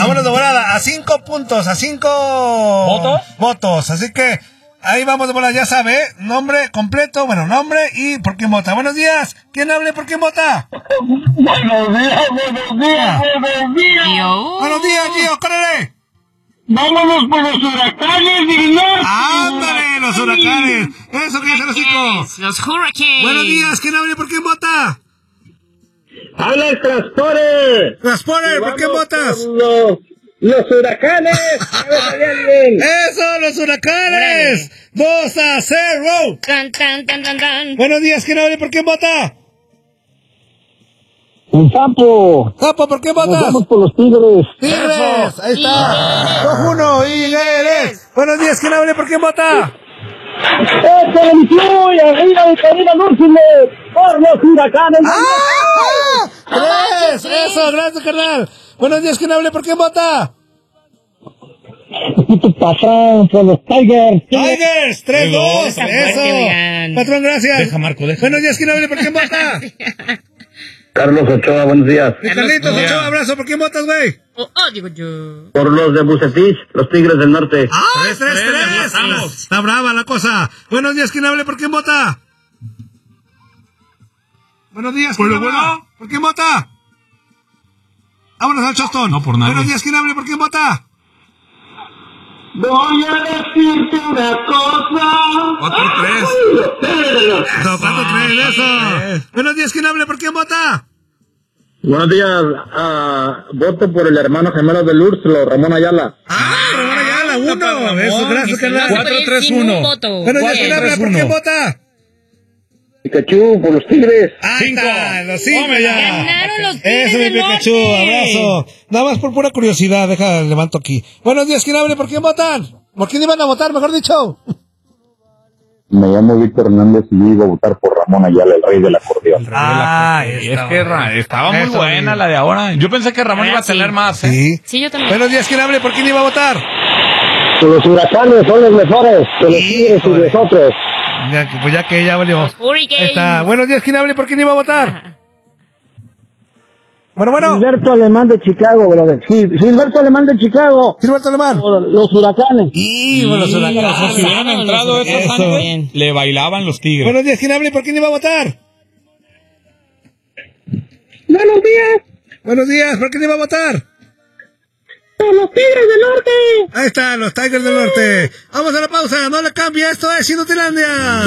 Vámonos de volada, a 5 puntos, a 5 votos. Así que ahí vamos de volada, ya sabe, nombre completo, nombre y por quién vota. Buenos días, ¿quién habla y por quién vota? Buenos días. Buenos días, Gio, córrele. Vámonos por los huracanes del norte. ¡Ándale, los huracanes! ¡Eso que es el hocico! Los hurricanes. Buenos días, ¿quién habla y por quién vota? ¡Habla el Transpore! Transpore, ¿por quién votas? Los huracanes. ¡Eso, los huracanes! 2-0. Tan, tan, tan, tan, tan. Buenos días, ¿quién habla y por quién vota? Un sapo. Sapo, ¿por qué votas? Vamos por los Tigres. ¡Tigres! Ahí está. 2-1, Tigres. Buenos días, ¿quién habla y por quién vota? ¡Televisión! Y arriba de Karina Núrcile por los huracanes. ¡3! Eso, gracias, carnal. Buenos días, ¿quién habla y por quién vota? Patrón por los Tigers. Tigers, 3-2. Eso. Patrón, gracias. Deja, Marco. Buenos días, ¿quién habla y por quién vota? Carlos Ochoa, buenos días. Carlitos Ochoa, abrazo. ¿Por quién votas, güey? Digo yo. Por los de Bucetich, los Tigres del Norte. 3-3. Está brava la cosa. Buenos días, ¿quién habla y por quién vota? Buenos días, ¿quién habla? ¿Por quién vota? Vámonos al chostón. No, por nadie. Buenos días, ¿quién habla y por quién vota? Voy a decirte una cosa. 4-3. No, 4-3, eso. Buenos días, ¿quién habla y por quién vota? Buenos días, voto por el hermano gemelo de Úrsulo, Ramón Ayala. Ramón Ayala, 1. Eso, gracias, carnal. 4-3-1. Buenos días, ¿quién habla y por quién vota? Pikachu, por los Tigres. Ahí está, los 5 ya. Ganaron los Tigres Eso, mi del Pikachu, Norte. abrazo. Nada más por pura curiosidad, levanto aquí. Buenos días, ¿quién habla y por quién votan? ¿Por quién iban a votar, mejor dicho? Me llamo Víctor Hernández y iba a votar por Ramón Ayala, el rey del acordeón. Es que estaba muy buena la de ahora. Yo pensé que Ramón iba a tener más. Sí. Sí, yo también. Buenos días, ¿quién habla y por quién iba a votar? Que los huracanes son los mejores, que los Tigres y nosotros. Ya que ya valió. Ahí Hurricanes. está. Buenos días, ¿quién habla y por quién iba a votar? Bueno. Gilberto Alemán de Chicago, brother. Gilberto Alemán de Chicago. Gilberto Alemán. Por los huracanes. Y los huracanes. Si hubieran entrado esos Eso. antes, le bailaban los Tigres. Buenos días, ¿quién habla y por quién iba a votar? Buenos días. Buenos días, ¿por quién iba a votar? Por los Tigres del Norte. Ahí están, los Tigers del Norte. Vamos a la pausa, no le cambie, esto es Inutilandia.